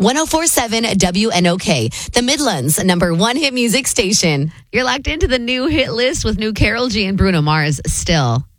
1047 WNOK, the Midlands #1 hit music station. You're locked into the new hit list with new Karol G and Bruno Mars, Still.